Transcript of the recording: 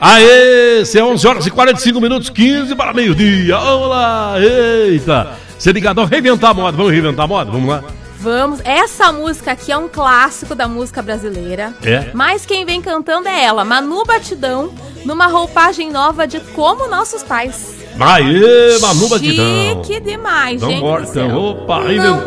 Aê, são 11 horas e 45 minutos, 15 para meio-dia. Vamos lá, eita. Você ligadão, reinventar a moda. Vamos reinventar a moda? Vamos lá. Vamos. Essa música aqui é um clássico da música brasileira. É? Mas quem vem cantando é ela, Manu Batidão, numa roupagem nova de Como Nossos Pais. Aê, Manu Batidão. Chique demais, Vamos gente. embora, então. Opa, Não